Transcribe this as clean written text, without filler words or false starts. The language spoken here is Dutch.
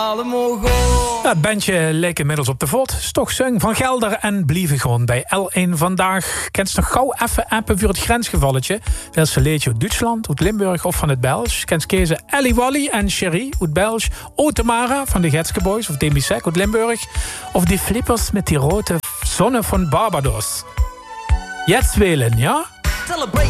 Het bandje leek inmiddels op de vod. Stoch Sung van Gelder en blieven gewoon bij L1 vandaag. Kent nog gauw even appen voor het grensgevalletje. Wil ze leedje uit Duitsland, uit Limburg of van het Belgisch. Kent ze Ellie Wally en Cherie uit Belgisch. Otemara van de Getske Boys of Demi Sek uit Limburg. Of die flippers met die rode zonne van Barbados. Jetzt wählen, ja? Celebrate